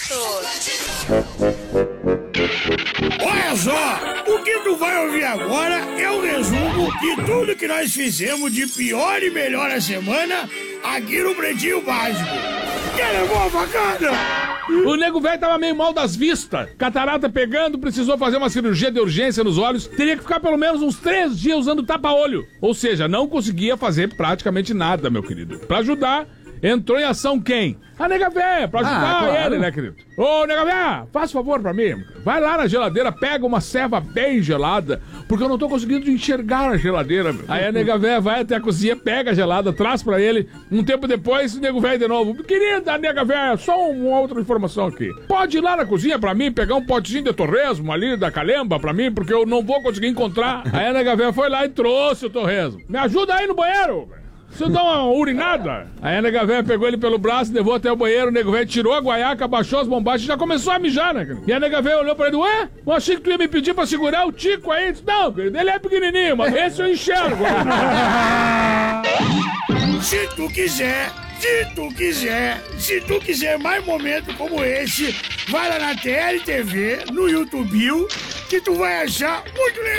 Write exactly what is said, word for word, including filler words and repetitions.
Olha só, o que tu vai ouvir agora é o resumo de tudo que nós fizemos de pior e melhor a semana aqui no Pretinho Básico. Quer levar a facada? O nego velho tava meio mal das vistas. Catarata pegando, precisou fazer uma cirurgia de urgência nos olhos. Teria que ficar pelo menos uns três dias usando tapa-olho. Ou seja, não conseguia fazer praticamente nada, meu querido. Pra ajudar, entrou em ação quem? A nega véia, pra ajudar Ah, claro. ele, né, querido? Ô, nega véia, faz favor pra mim. Vai lá na geladeira, pega uma ceva bem gelada, porque eu não tô conseguindo enxergar a geladeira. Meu. Aí a nega véia vai até a cozinha, pega a gelada, traz pra ele. Um tempo depois, o nego velho de novo. Querida nega véia, só uma outra informação aqui. Pode ir lá na cozinha pra mim, pegar um potezinho de torresmo ali, da calemba pra mim, porque eu não vou conseguir encontrar. Aí a nega véia foi lá e trouxe o torresmo. Me ajuda aí no banheiro, velho. Se eu dar uma urinada. Aí a nega véia pegou ele pelo braço, levou até o banheiro, o nego velho tirou a guaiaca, baixou as bombachas e já começou a mijar, né, cara? E a nega véia olhou pra ele, ué? Eu achei que tu ia me pedir pra segurar o tico aí. Disse, não, querido, ele é pequenininho, mas esse eu enxergo. Se tu quiser, se tu quiser, se tu quiser mais momentos como esse, vai lá na T L T V, no YouTube, que tu vai achar muito legal.